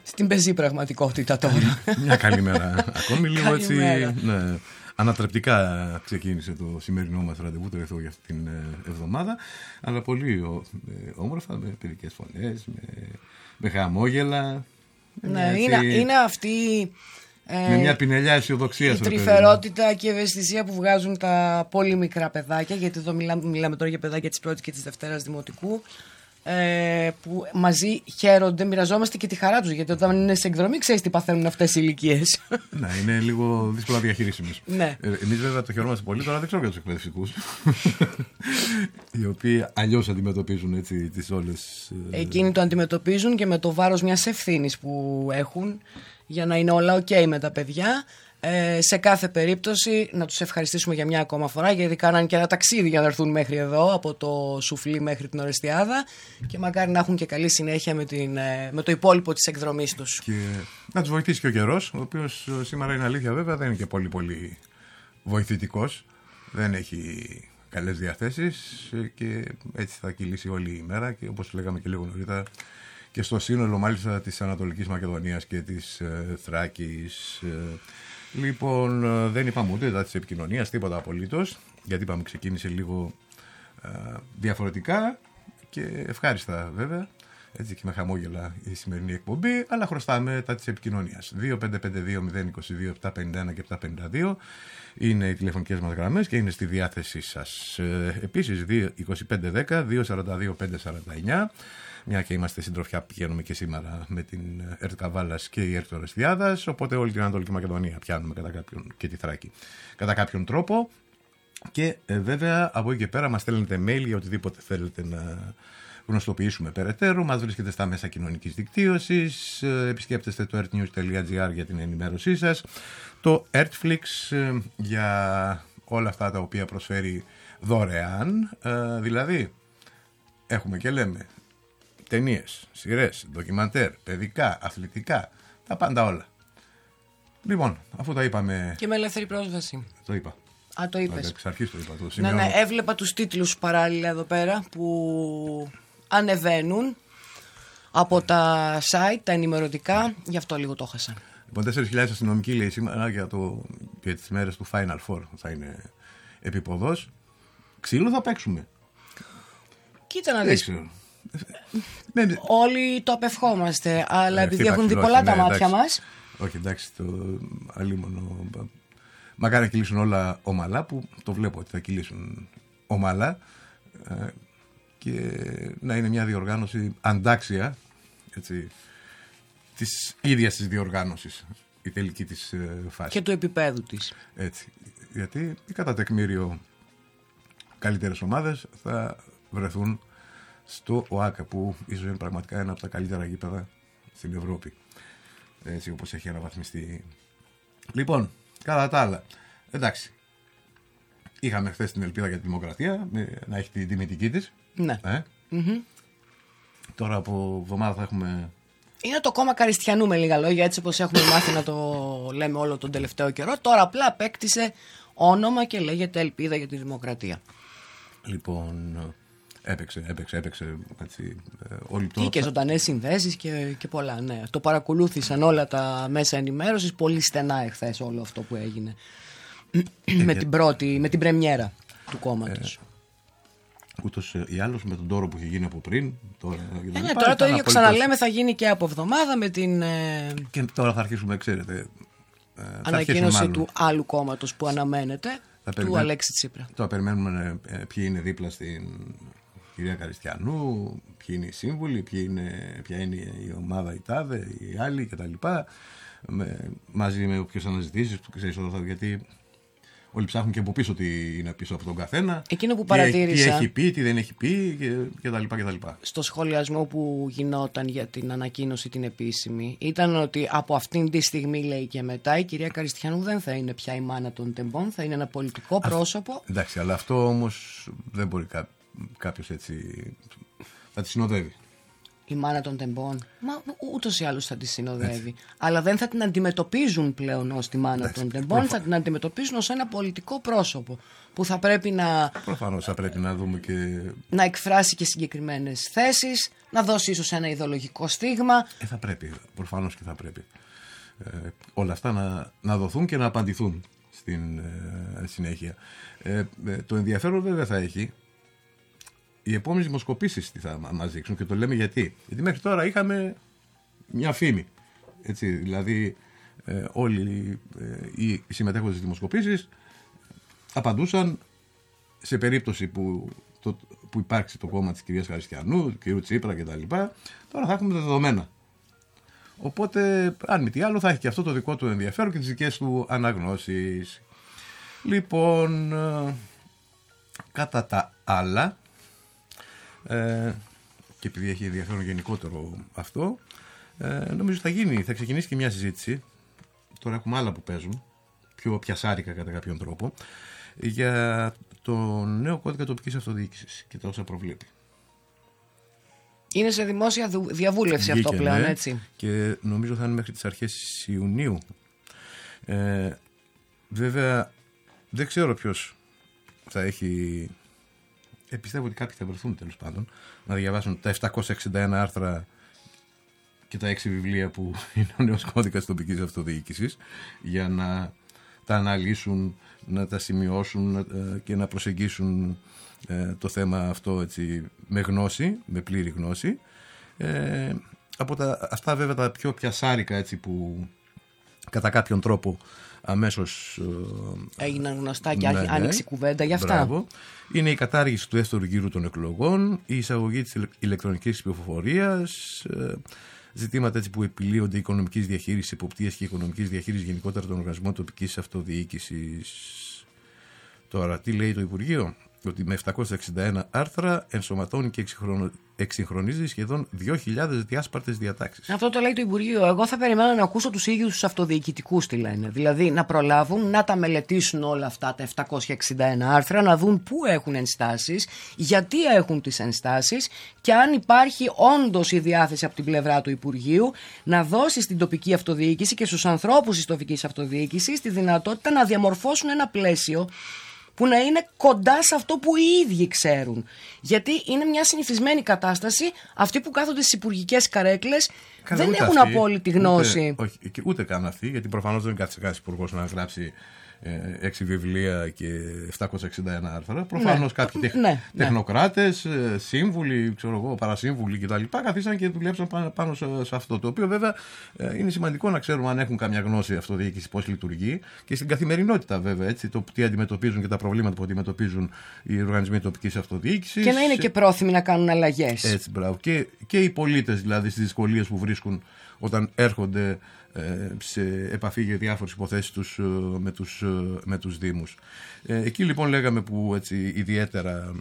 στην πεζή πραγματικότητα τώρα. Μια καλή μέρα ακόμη, λίγο έτσι. Ναι, ανατρεπτικά ξεκίνησε το σημερινό μας ραντεβού τελευταίο για αυτή την εβδομάδα, αλλά πολύ όμορφα, με παιδικές φωνές, με χαμόγελα. Ναι, είναι αυτή με μια πινελιά αισιοδοξία. Η τρυφερότητα και η ευαισθησία που βγάζουν τα πολύ μικρά παιδάκια, γιατί εδώ μιλάμε τώρα για παιδάκια της πρώτης και της δευτέρας δημοτικού, που μαζί χαίρονται, μοιραζόμαστε και τη χαρά τους, γιατί όταν είναι σε εκδρομή ξέρεις τι παθαίνουν αυτές οι ηλικίες. Ναι, είναι λίγο δύσκολα διαχειρίσιμες. Ναι. Εμείς βέβαια το χαιρόμαστε πολύ, τώρα δεν ξέρω για τους εκπαιδευτικούς οι οποίοι αλλιώς αντιμετωπίζουν έτσι τις όλες. Εκείνοι το αντιμετωπίζουν και με το βάρος μιας ευθύνης που έχουν για να είναι όλα ok με τα παιδιά. Σε κάθε περίπτωση να τους ευχαριστήσουμε για μια ακόμα φορά, γιατί κάναν και ένα ταξίδι για να έρθουν μέχρι εδώ, από το Σουφλί μέχρι την Ορεστιάδα, και μακάρι να έχουν και καλή συνέχεια με το υπόλοιπο της εκδρομής τους. Και να τους βοηθήσει και ο καιρός, ο οποίος σήμερα είναι αλήθεια βέβαια δεν είναι και πολύ πολύ βοηθητικός, δεν έχει καλές διαθέσεις και έτσι θα κυλήσει όλη η μέρα, και όπως λέγαμε και λίγο νωρίτερα και στο σύνολο μάλιστα της Ανατολικής Μακεδονίας και της Θράκης. Λοιπόν, δεν είπαμε ούτε τα της επικοινωνίας, τίποτα απολύτως, γιατί είπαμε ξεκίνησε λίγο διαφορετικά και ευχάριστα βέβαια, έτσι και με χαμόγελα η σημερινή εκπομπή, αλλά χρωστάμε τα της επικοινωνίας. 2552-022-751 και 752 είναι οι τηλεφωνικές μας γραμμές και είναι στη διάθεσή σας. Επίσης 2510-242-549, μια και είμαστε συντροφιά, πηγαίνουμε και σήμερα με την ΕΡΤ Καβάλας και η ΕΡΤ Ορεστιάδας, οπότε όλη την Ανατολική Μακεδονία πιάνουμε και τη Θράκη κατά κάποιον τρόπο. Και βέβαια από εκεί και πέρα μας στέλνετε mail για οτιδήποτε θέλετε να γνωστοποιήσουμε περαιτέρω. Μας βρίσκεται στα μέσα κοινωνικής δικτύωσης, επισκέπτεστε το ertnews.gr για την ενημέρωσή σας, το Ertflix για όλα αυτά τα οποία προσφέρει δωρεάν, δηλαδή έχουμε και λέμε ταινίες, σειρές, ντοκιμαντέρ, παιδικά, αθλητικά, τα πάντα όλα. Λοιπόν, αφού τα είπαμε. Και με ελεύθερη πρόσβαση. Το είπα. Α, το είπες. Εξ αρχής το είπα. Ναι, έβλεπα τους τίτλους παράλληλα εδώ πέρα που ανεβαίνουν από τα site, τα ενημερωτικά, γι' αυτό λίγο το χάσα. Λοιπόν, 4.000 αστυνομικοί λέει σήμερα για τις μέρες του Final Four θα είναι επίποδος. Ξύλο θα παίξουμε. Κοίτα να δεις. Όλοι το απευχόμαστε, αλλά επειδή έχουν δει πολλά τα μάτια μας. Όχι, εντάξει, το αλίμονο. Μακάρι να κυλήσουν όλα ομαλά, που το βλέπω ότι θα κυλήσουν ομαλά, και να είναι μια διοργάνωση αντάξια, έτσι, της ίδιας της διοργάνωσης, η τελική της φάση. Και του επίπεδου της. Έτσι, γιατί κατά τεκμήριο καλύτερες ομάδες θα βρεθούν στο ΟΑΚΑ, που ίσως είναι πραγματικά ένα από τα καλύτερα γήπεδα στην Ευρώπη, έτσι όπως έχει αναβαθμιστεί. Λοιπόν, κατά τα άλλα, εντάξει, είχαμε χθες την ελπίδα για τη Δημοκρατία να έχει την τιμητική της. Ναι. Τώρα από εβδομάδα θα έχουμε. Είναι το κόμμα Καριστιανού, με λίγα λόγια, έτσι όπως έχουμε μάθει να το λέμε όλο τον τελευταίο καιρό. Τώρα απλά απέκτησε όνομα και λέγεται Ελπίδα για τη Δημοκρατία. Λοιπόν, έπαιξε έτσι, όλοι τώρα. Και ζωντανές συνδέσεις και πολλά, ναι. Το παρακολούθησαν όλα τα μέσα ενημέρωσης πολύ στενά εχθές όλο αυτό που έγινε με την πρεμιέρα του κόμματος. Ούτως ή άλλως με τον τόρο που είχε γίνει από πριν. Τώρα το ίδιο ξαναλέμε, θα γίνει και από εβδομάδα με την. Και τώρα θα αρχίσουμε, ξέρετε. Ανακοίνωση του άλλου κόμματος που αναμένεται, του Αλέξη Τσίπρα. Τώρα περιμένουμε ποιοι είναι δίπλα στην κυρία Καριστιανού, ποιοι είναι οι σύμβουλοι, ποια είναι η ομάδα, η τάδε, οι άλλοι κτλ. Μαζί με όποιες αναζητήσεις, γιατί όλοι ψάχνουν και από πίσω τι είναι πίσω από τον καθένα. Εκείνο που παρατήρησα. Τι έχει πει, τι δεν έχει πει κτλ. Στο σχολιασμό που γινόταν για την ανακοίνωση την επίσημη, ήταν ότι από αυτήν τη στιγμή, λέει, και μετά η κυρία Καριστιανού δεν θα είναι πια η μάνα των τεμπών, θα είναι ένα πολιτικό πρόσωπο. Εντάξει, αλλά αυτό όμως δεν μπορεί κάποιος έτσι. Θα τη συνοδεύει. η μάνα των τεμπών. Μα ούτως ή άλλως θα τη συνοδεύει. Έτσι. Αλλά δεν θα την αντιμετωπίζουν πλέον ως τη μάνα των τεμπών, θα την αντιμετωπίζουν ως ένα πολιτικό πρόσωπο που θα πρέπει να. Προφανώς θα πρέπει να δούμε και. Να εκφράσει και συγκεκριμένες θέσεις, να δώσει ίσως ένα ιδεολογικό στίγμα. Θα πρέπει, προφανώς και θα πρέπει. Όλα αυτά να δοθούν και να απαντηθούν στην συνέχεια. Το ενδιαφέρον βέβαια θα έχει οι επόμενες δημοσκοπήσεις τι θα μας δείξουν, και το λέμε γιατί μέχρι τώρα είχαμε μια φήμη, έτσι, δηλαδή όλοι οι συμμετέχοντες στις δημοσκοπήσεις απαντούσαν σε περίπτωση που υπάρξει το κόμμα της κυρίας Χαριστιανού, του κυρίου Τσίπρα κτλ. Τώρα θα έχουμε δεδομένα. Οπότε, αν μη τι άλλο, θα έχει και αυτό το δικό του ενδιαφέρον και τις δικές του αναγνώσεις. Λοιπόν, κατά τα άλλα, και επειδή έχει ενδιαφέρον γενικότερο αυτό, νομίζω θα ξεκινήσει και μια συζήτηση. Τώρα έχουμε άλλα που παίζουν, πιο πιασάρικα κατά κάποιον τρόπο, για το νέο κώδικα τοπικής αυτοδιοίκησης και τα όσα προβλέπει. Είναι σε δημόσια διαβούλευση αυτό πλέον, ναι, έτσι. Και νομίζω θα είναι μέχρι τις αρχές Ιουνίου. Βέβαια, δεν ξέρω ποιος θα έχει. Πιστεύω ότι κάποιοι θα βρεθούν τέλος πάντων να διαβάσουν τα 761 άρθρα και τα 6 βιβλία που είναι ο νέος κώδικας τοπικής αυτοδιοίκησης, για να τα αναλύσουν, να τα σημειώσουν και να προσεγγίσουν το θέμα αυτό, έτσι, με γνώση, με πλήρη γνώση. Από αυτά βέβαια τα πιο πιασάρικα, έτσι, που κατά κάποιον τρόπο αμέσως έγιναν γνωστά και άνοιξε κουβέντα για αυτά. Μπράβο. Είναι η κατάργηση του δεύτερου γύρου των εκλογών, η εισαγωγή της ηλεκτρονικής ψηφοφορίας, ζητήματα, έτσι, που επιλύονται οικονομικής διαχείρισης, εποπτείας και οικονομικής διαχείρισης γενικότερα των οργανισμών τοπικής αυτοδιοίκησης. Τώρα, τι λέει το Υπουργείο? Ότι με 761 άρθρα ενσωματώνει και εξυγχρονίζει σχεδόν 2.000 διάσπαρτες διατάξεις. Αυτό το λέει το Υπουργείο. Εγώ θα περιμένω να ακούσω τους ίδιους τους αυτοδιοικητικούς τι λένε. Δηλαδή να προλάβουν να τα μελετήσουν όλα αυτά τα 761 άρθρα, να δουν πού έχουν ενστάσεις, γιατί έχουν τις ενστάσεις και αν υπάρχει όντως η διάθεση από την πλευρά του Υπουργείου να δώσει στην τοπική αυτοδιοίκηση και στους ανθρώπους της τοπικής αυτοδιοίκησης τη δυνατότητα να διαμορφώσουν ένα πλαίσιο που να είναι κοντά σε αυτό που οι ίδιοι ξέρουν. Γιατί είναι μια συνηθισμένη κατάσταση, αυτοί που κάθονται στις υπουργικές καρέκλες δεν έχουν απόλυτη γνώση. Ούτε καν αυτοί, γιατί προφανώς δεν κάθισε κάθε υπουργός να γράψει 6 βιβλία και 761 άρθρα. Προφανώς κάποιοι τεχνοκράτες, σύμβουλοι, παρασύμβουλοι κτλ. Καθίσαν και δουλέψαν πάνω σε αυτό. Το οποίο βέβαια είναι σημαντικό να ξέρουμε αν έχουν καμιά γνώση αυτοδιοίκηση, πώς λειτουργεί και στην καθημερινότητα βέβαια. Έτσι, το τι αντιμετωπίζουν και τα προβλήματα που αντιμετωπίζουν οι οργανισμοί τοπικής αυτοδιοίκησης. Και να είναι και πρόθυμοι να κάνουν αλλαγές. Έτσι, μπράβο. Και οι πολίτες δηλαδή στις δυσκολίες που βρίσκουν όταν έρχονται σε επαφή για διάφορες υποθέσεις τους με τους Δήμους. Εκεί λοιπόν λέγαμε που, έτσι, ιδιαίτερα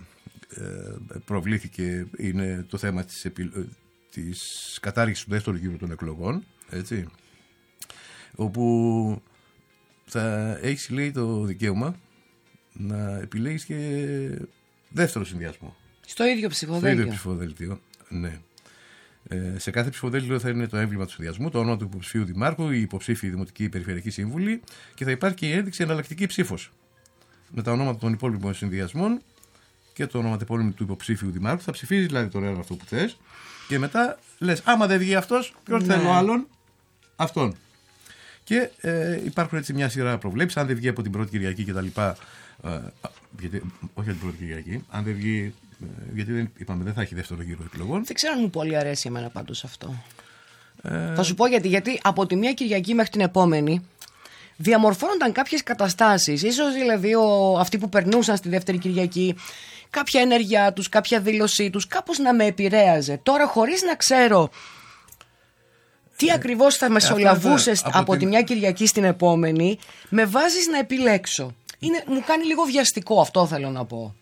προβλήθηκε είναι το θέμα της κατάργησης του δεύτερου γύρου των εκλογών, έτσι, όπου θα έχεις, λέει, το δικαίωμα να επιλέγεις και δεύτερο συνδυασμό. Στο ίδιο ψηφοδέλτιο, ναι. Σε κάθε ψηφοδέλτιο θα είναι το έμβλημα του συνδυασμού, το όνομα του υποψηφίου δημάρχου, η υποψήφιοι δημοτική περιφερειακή σύμβουλη και θα υπάρχει και η ένδειξη εναλλακτική ψήφος με τα ονόματα των υπόλοιπων συνδυασμών και το ονοματεπώνυμο του υποψήφιου δημάρχου. Θα ψηφίζει δηλαδή τον ένα αυτό που θες και μετά λες, άμα δεν βγει αυτός, ποιον θέλω άλλον, αυτόν. Και υπάρχουν, έτσι, μια σειρά προβλέψεις. Αν δεν βγει από την πρώτη Κυριακή κτλ. Όχι από την πρώτη Κυριακή, αν δεν βγει. Γιατί δεν θα έχει δεύτερο γύρο εκλογών. Δεν ξέρω αν μου πολύ αρέσει εμένα πάντως αυτό. Θα σου πω γιατί από τη μία Κυριακή μέχρι την επόμενη διαμορφώνονταν κάποιες καταστάσεις. Ίσως δηλαδή αυτοί που περνούσαν στη δεύτερη Κυριακή, κάποια ενέργειά τους, κάποια δήλωσή τους, κάπως να με επηρέαζε. Τώρα, χωρίς να ξέρω τι ακριβώς θα μεσολαβούσε από τη μια Κυριακή στην επόμενη, με βάζεις να επιλέξω. Μου κάνει λίγο βιαστικό, αυτό θέλω να πω.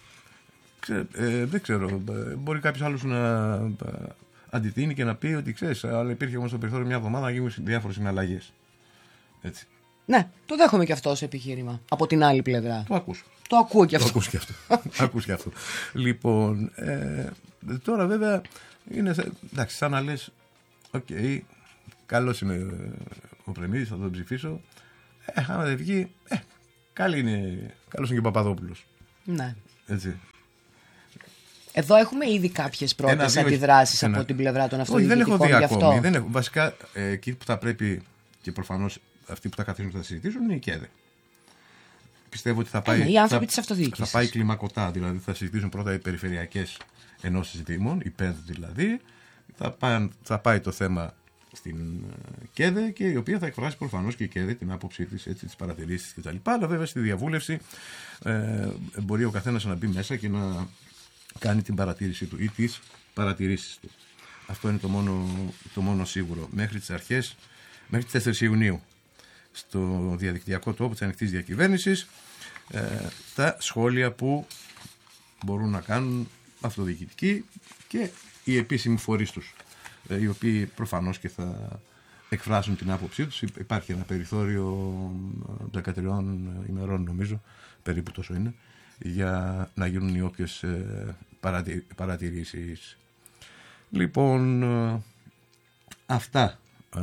Δεν ξέρω. Μπορεί κάποιος άλλος να αντιτείνει και να πει ότι ξέρεις, αλλά υπήρχε όμως στο περιθώριο μια εβδομάδα να γίνουν διάφορες συναλλαγές. Έτσι. Ναι, το δέχομαι και αυτό ως επιχείρημα. Από την άλλη πλευρά. Το ακούς. Το ακούω και αυτό. Ακούς και αυτό. Λοιπόν, τώρα βέβαια είναι εντάξει, σαν να λες, καλός είναι ο Πρεμίδης, θα τον ψηφίσω. Άμα δεν βγει, καλός είναι και ο Παπαδόπουλος. Ναι. Έτσι. Εδώ έχουμε ήδη κάποιες πρώτες αντιδράσεις από την πλευρά των αυτοδιοικητικών. Δεν έχω δει ακόμη. Βασικά, εκεί που θα πρέπει και προφανώς αυτοί που θα καθίσουν και θα συζητήσουν είναι η ΚΕΔΕ. Πιστεύω ότι θα πάει, οι άνθρωποι της αυτοδιοίκησης. Θα πάει κλιμακωτά. Δηλαδή θα συζητήσουν πρώτα οι περιφερειακές ενώσεις δήμων, οι 5 δηλαδή. Θα πάει το θέμα στην ΚΕΔΕ και η οποία θα εκφράσει προφανώς και η ΚΕΔΕ την άποψή της, τις παρατηρήσεις κτλ. Αλλά βέβαια στη διαβούλευση μπορεί ο καθένας να μπει μέσα και να κάνει την παρατήρησή του ή τις παρατηρήσεις του. Αυτό είναι το μόνο σίγουρο. Μέχρι τις 4 Ιουνίου στο διαδικτυακό τόπο της ανοιχτής διακυβέρνησης τα σχόλια που μπορούν να κάνουν αυτοδιοικητικοί και οι επίσημοι φορείς τους, οι οποίοι προφανώς και θα εκφράσουν την άποψή τους. Υπάρχει ένα περιθώριο 13 ημερών, νομίζω, περίπου τόσο είναι, για να γίνουν οι όποιες παρατηρήσεις. Λοιπόν, αυτά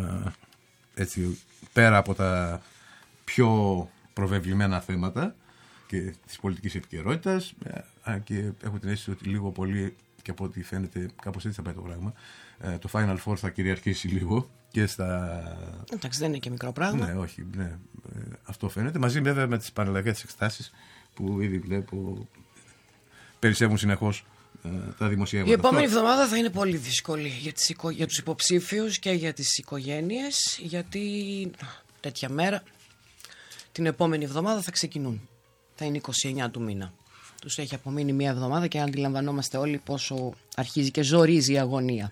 έτσι, πέρα από τα πιο προβεβλημένα θέματα και της πολιτικής επικαιρότητας, και έχω την αίσθηση ότι λίγο πολύ, και από ό,τι φαίνεται κάπως έτσι θα πάει το πράγμα, το Final Four θα κυριαρχήσει λίγο και στα... Εντάξει, δεν είναι και μικρό πράγμα. Ναι, όχι, ναι, αυτό φαίνεται. Μαζί βέβαια με τις πανελλαδικές εξετάσεις που ήδη βλέπω περισσεύουν συνεχώς τα δημοσιεύματα. Η επόμενη εβδομάδα θα είναι πολύ δύσκολη για τους υποψήφιους και για τις οικογένειες, γιατί τέτοια μέρα την επόμενη εβδομάδα θα ξεκινούν. Θα είναι 29 του μήνα. Τους έχει απομείνει μία εβδομάδα και αντιλαμβανόμαστε όλοι πόσο αρχίζει και ζορίζει η αγωνία.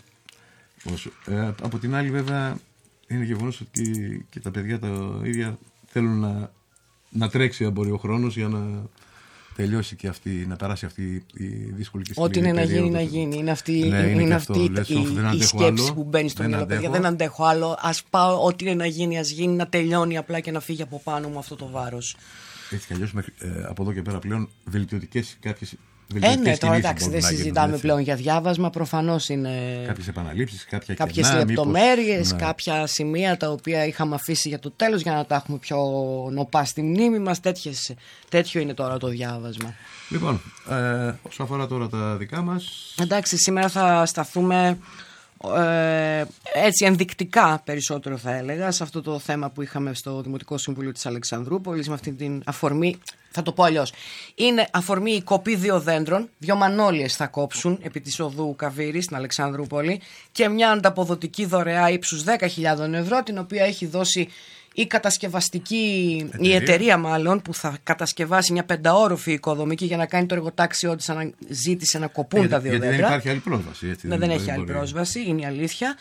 Από την άλλη βέβαια είναι γεγονός ότι και τα παιδιά τα ίδια θέλουν να τρέξει αν μπορεί ο χρόνος για να τελειώσει και αυτή, να περάσει αυτή η δύσκολη και σκληρή περίοδο. Ό,τι είναι να γίνει, να γίνει. Είναι αυτή, η σκέψη που μπαίνει στο μυαλό. Παιδιά, δεν αντέχω άλλο. Ας πάω, ό,τι είναι να γίνει, ας γίνει, να τελειώνει απλά και να φύγει από πάνω μου αυτό το βάρος. Έτσι κι αλλιώς από εδώ και πέρα πλέον βελτιωτικές κάποιες. Ναι, τώρα εντάξει, δεν συζητάμε πλέον για διάβασμα. Προφανώς είναι κάποιες επαναλήψεις, κάποιες λεπτομέρειες, κάποια σημεία τα οποία είχαμε αφήσει για το τέλος για να τα έχουμε πιο νοπά στη μνήμη μας. Τέτοιο είναι τώρα το διάβασμα. Λοιπόν, όσο αφορά τώρα τα δικά μας. Εντάξει, σήμερα θα σταθούμε έτσι ενδεικτικά περισσότερο, θα έλεγα, σε αυτό το θέμα που είχαμε στο Δημοτικό Συμβούλιο της Αλεξανδρούπολης, με αυτή την αφορμή. Θα το πω αλλιώς. Είναι αφορμή η κοπή 2 δέντρων, 2 μανόλιες θα κόψουν επί της οδού Καβύρη στην Αλεξανδρούπολη και μια ανταποδοτική δωρεά ύψους 10.000 ευρώ, την οποία έχει δώσει η κατασκευαστική, η εταιρεία μάλλον, που θα κατασκευάσει μια 5όροφη οικοδομική για να κάνει το εργοτάξιό της, ζήτησε να κοπούν τα 2 δέντρα. Γιατί δεν υπάρχει άλλη πρόσβαση. Έτσι, δεν έχει άλλη πρόσβαση, είναι η αλήθεια.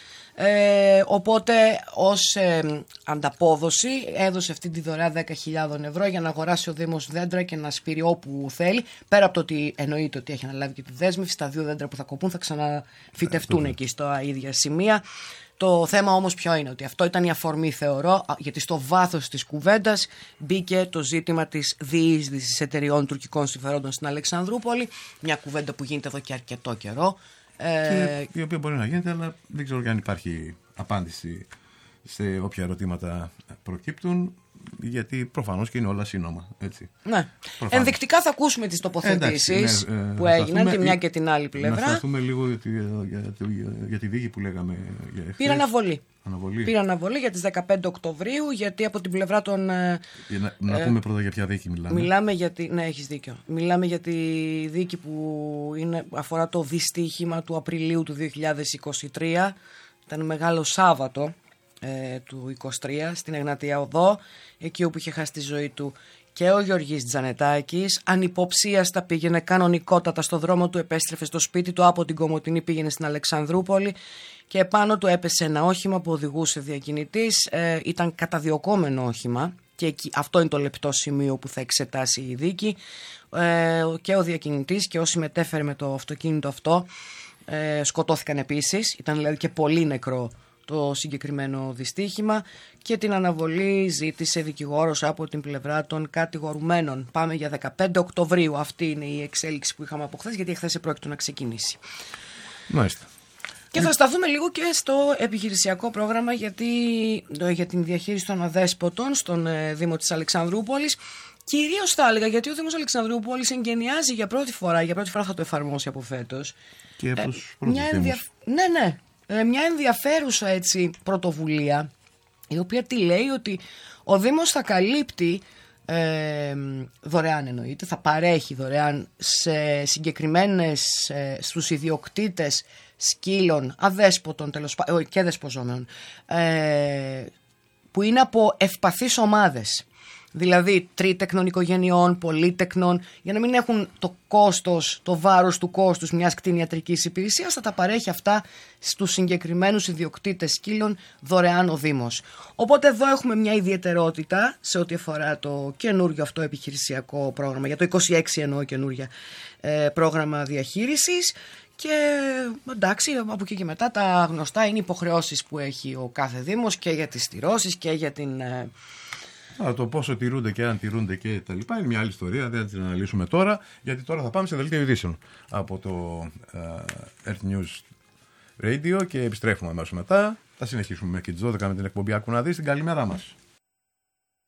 Οπότε ως ανταπόδοση έδωσε αυτή τη δωρεά 10.000 ευρώ για να αγοράσει ο Δήμος δέντρα και να σπείρει όπου θέλει. Πέρα από το ότι εννοείται ότι έχει αναλάβει και τη δέσμευση, τα 2 δέντρα που θα κοπούν θα ξαναφυτευτούν εκεί στα ίδια σημεία. Το θέμα όμως ποιο είναι, ότι αυτό ήταν η αφορμή, θεωρώ, γιατί στο βάθος της κουβέντας μπήκε το ζήτημα της διείσδυσης εταιριών τουρκικών συμφερόντων στην Αλεξανδρούπολη, μια κουβέντα που γίνεται εδώ και αρκετό καιρό. Και η οποία μπορεί να γίνεται, αλλά δεν ξέρω αν υπάρχει απάντηση σε όποια ερωτήματα προκύπτουν, γιατί προφανώς και είναι όλα σύνομα. Έτσι. Ναι. Ενδεικτικά θα ακούσουμε τις τοποθετήσεις που έγιναν τη μια και την άλλη πλευρά. Να σταθούμε λίγο για τη δίκη που λέγαμε για εχθές. Πήρα αναβολή για τις 15 Οκτωβρίου, γιατί από την πλευρά των... Να πούμε πρώτα για ποια δίκη μιλάμε. Ναι, έχεις δίκιο. Μιλάμε για τη δίκη που αφορά το δυστύχημα του Απριλίου του 2023. Ήταν μεγάλο Σάββατο του 23 στην Εγνατία Οδό, εκεί όπου είχε χάσει τη ζωή του και ο Γιώργης Τζανετάκης. Ανυποψίαστα πήγαινε κανονικότατα στο δρόμο του, επέστρεφε στο σπίτι του από την Κομοτηνή, πήγαινε στην Αλεξανδρούπολη και επάνω του έπεσε ένα όχημα που οδηγούσε διακινητής. Ήταν καταδιωκόμενο όχημα και εκεί, αυτό είναι το λεπτό σημείο που θα εξετάσει η δίκη. Και ο διακινητής και όσοι μετέφερε με το αυτοκίνητο αυτό σκοτώθηκαν επίσης. Ήταν δηλαδή και πολύ νεκρό το συγκεκριμένο δυστύχημα και την αναβολή ζήτησε δικηγόρος από την πλευρά των κατηγορουμένων. Πάμε για 15 Οκτωβρίου. Αυτή είναι η εξέλιξη που είχαμε από χθες, γιατί χθες επρόκειτο να ξεκινήσει. Μάλιστα. Και θα σταθούμε λίγο και στο επιχειρησιακό πρόγραμμα για την διαχείριση των αδέσποτων στον Δήμο της Αλεξανδρούπολης. Κυρίως θα έλεγα γιατί ο Δήμος Αλεξανδρούπολης εγκαινιάζει για πρώτη φορά θα το εφαρμόσει από φέτος. Και από τους πρώτους Δήμους. Μια ενδιαφέρουσα έτσι πρωτοβουλία, η οποία τι λέει, ότι ο Δήμος θα καλύπτει δωρεάν, εννοείται, θα παρέχει δωρεάν σε συγκεκριμένες, στους ιδιοκτήτες σκύλων, αδέσποτων και δεσποζόμενων, που είναι από ευπαθείς ομάδες. Δηλαδή τρίτεκνων οικογενειών, πολύτεκνων, για να μην έχουν το βάρος του κόστους μιας κτηνιατρικής υπηρεσίας, θα τα παρέχει αυτά στους συγκεκριμένους ιδιοκτήτες σκύλων δωρεάν ο Δήμος. Οπότε εδώ έχουμε μια ιδιαιτερότητα σε ό,τι αφορά το καινούριο αυτό επιχειρησιακό πρόγραμμα, για το 26 εννοώ καινούρια πρόγραμμα διαχείρισης. Και εντάξει, από εκεί και μετά τα γνωστά είναι υποχρεώσεις που έχει ο κάθε Δήμος και για τις στηρώσεις και για την... Το πόσο τηρούνται και αν τηρούνται και τα λοιπά είναι μια άλλη ιστορία, δεν θα την αναλύσουμε τώρα, γιατί τώρα θα πάμε σε δελτίο ειδήσεων από το Earth News Radio και επιστρέφουμε αμέσως μετά. Θα συνεχίσουμε και τις 12 με την εκπομπή Άκου να δεις. Την καλημέρα μας.